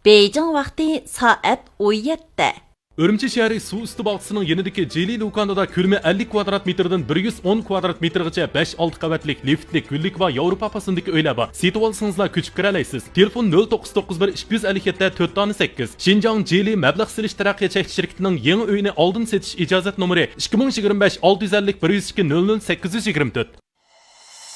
Beijing vaqti soat 17. Urumchi shahri suv usti bog'chisining yanidagi Jeli Lukanada ko'lami 50 kvadrat metrdan 110 kvadrat metrgacha 5-6 qavatlik liftlik, gullik va Yevropa pasındagi uylar bor. Setib olsangizlar ko'chib kira olasiz. Telefon 0991 257 4-8. Xinjiang Jeli mablag' silish taraqqiyot cheklanish shirkatining yangi uyini oldin setish ijozat nomeri 2025 650 102 00 824.